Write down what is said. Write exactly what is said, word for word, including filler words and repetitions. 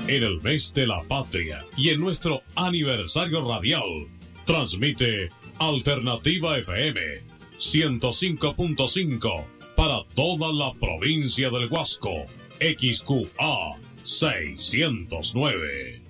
En el mes de la patria y en nuestro aniversario radial, transmite Alternativa F M ciento cinco punto cinco para toda la provincia del Huasco. X Q A seiscientos nueve.